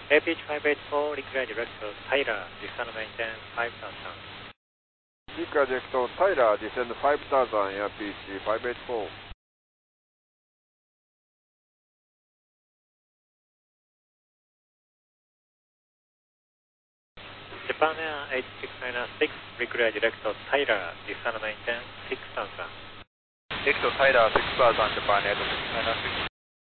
APH584, require director Tyler, descend maintain 5000. Project Tyler, descend 5000, APH 584. Japan Air 8696, require director Tyler, descend maintain 6000. Director Tyler 6000, Japan Air 8696.